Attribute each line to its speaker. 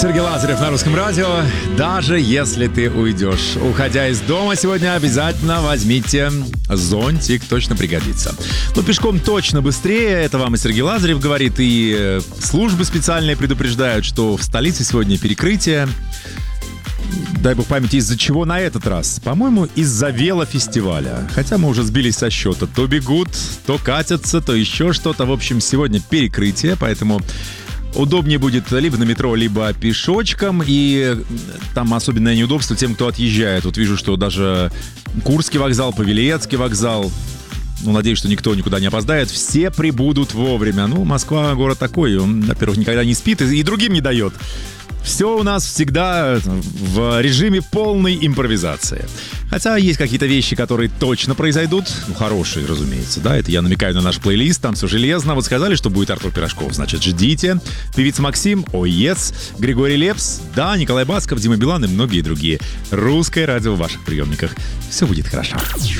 Speaker 1: Сергей Лазарев на Русском радио. Даже если ты уйдешь, уходя из дома сегодня, обязательно возьмите зонтик, точно пригодится. Но пешком точно быстрее, это вам и Сергей Лазарев говорит, и службы специальные предупреждают, что в столице сегодня перекрытие. Дай бог памяти, из-за чего на этот раз? По-моему, из-за велофестиваля. Хотя мы уже сбились со счета. То бегут, то катятся, то еще что-то. В общем, сегодня перекрытие, поэтому удобнее будет либо на метро, либо пешочком. И там особенное неудобство тем, кто отъезжает. Вот вижу, что даже Курский вокзал, Павелецкий вокзал, надеюсь, что никто никуда не опоздает. Все прибудут вовремя. Москва город такой, он, во-первых, никогда не спит и другим не дает. Все у нас всегда в режиме полной импровизации. Хотя есть какие-то вещи, которые точно произойдут. Хорошие, разумеется, да. Это я намекаю на наш плейлист, там все железно. Вот сказали, что будет Артур Пирожков, значит, ждите. Певица Максим, Yes, Григорий Лепс, да, Николай Басков, Дима Билан и многие другие. Русское радио в ваших приемниках. Все будет хорошо.